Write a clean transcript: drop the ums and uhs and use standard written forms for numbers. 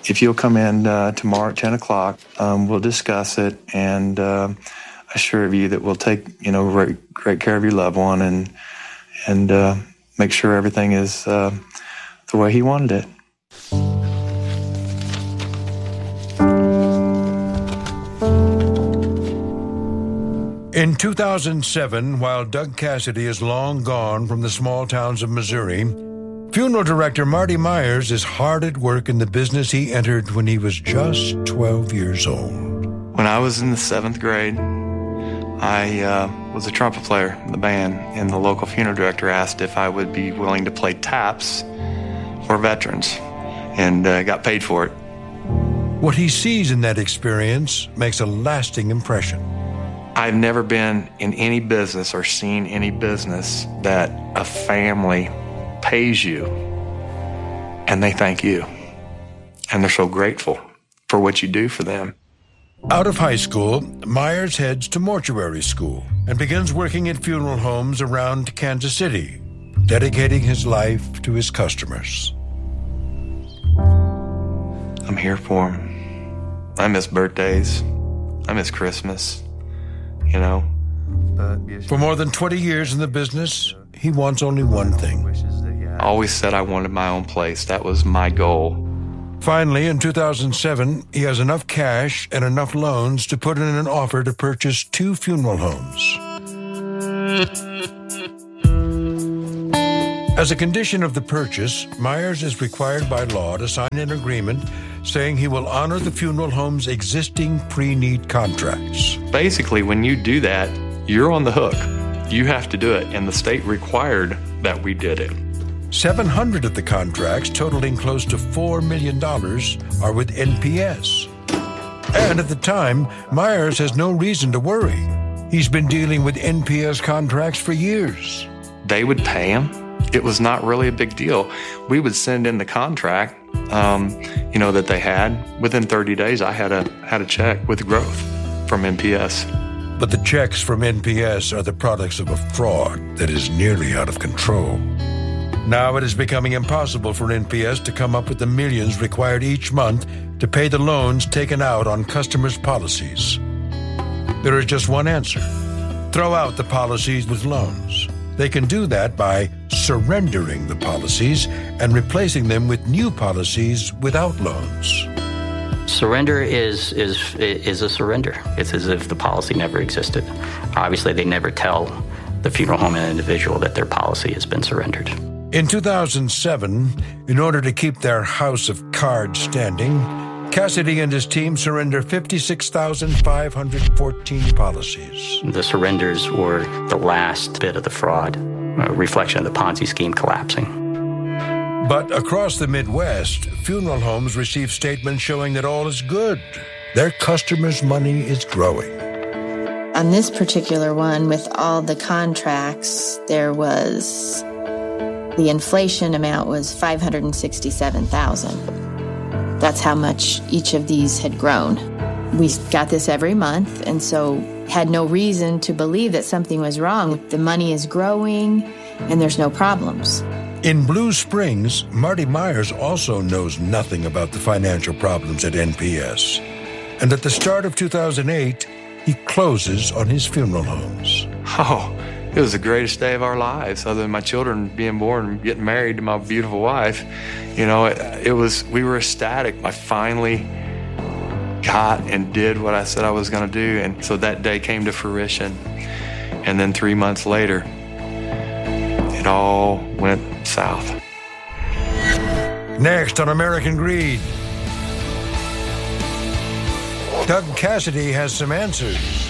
if you'll come in tomorrow at 10 o'clock, we'll discuss it, and assure you that we'll take, great care of your loved one and make sure everything is the way he wanted it. In 2007, while Doug Cassidy is long gone from the small towns of Missouri, funeral director Marty Myers is hard at work in the business he entered when he was just 12 years old. When I was in the 7th grade, I was a trumpet player in the band, and the local funeral director asked if I would be willing to play taps for veterans, and got paid for it. What he sees in that experience makes a lasting impression. I've never been in any business or seen any business that a family pays you and they thank you, and they're so grateful for what you do for them. Out of high school, Myers heads to mortuary school and begins working at funeral homes around Kansas City, dedicating his life to his customers. I'm here for them. I miss birthdays. I miss Christmas. For more than 20 years in the business, he wants only one thing. I always said I wanted my own place. That was my goal. Finally, in 2007, he has enough cash and enough loans to put in an offer to purchase 2 funeral homes. As a condition of the purchase, Myers is required by law to sign an agreement saying he will honor the funeral home's existing pre-need contracts. Basically, when you do that, you're on the hook. You have to do it, and the state required that we did it. 700 of the contracts, totaling close to $4 million, are with NPS. And at the time, Myers has no reason to worry. He's been dealing with NPS contracts for years. They would pay him. It was not really a big deal. We would send in the contract, that they had. Within 30 days, I had a check with growth from NPS. But the checks from NPS are the products of a fraud that is nearly out of control. Now it is becoming impossible for NPS to come up with the millions required each month to pay the loans taken out on customers' policies. There is just one answer: throw out the policies with loans. They can do that by surrendering the policies and replacing them with new policies without loans. Surrender is a surrender. It's as if the policy never existed. Obviously, they never tell the funeral home and individual that their policy has been surrendered. In 2007, in order to keep their house of cards standing, Cassidy and his team surrender 56,514 policies. The surrenders were the last bit of the fraud, a reflection of the Ponzi scheme collapsing. But across the Midwest, funeral homes receive statements showing that all is good. Their customers' money is growing. On this particular one, with all the contracts, the inflation amount was $567,000. That's how much each of these had grown. We got this every month, and so had no reason to believe that something was wrong. The money is growing, and there's no problems. In Blue Springs, Marty Myers also knows nothing about the financial problems at NPS. And at the start of 2008, he closes on his funeral homes. Oh, it was the greatest day of our lives, other than my children being born and getting married to my beautiful wife. We were ecstatic. I finally got and did what I said I was going to do. And so that day came to fruition. And then 3 months later, it all went south. Next on American Greed, Doug Cassidy has some answers.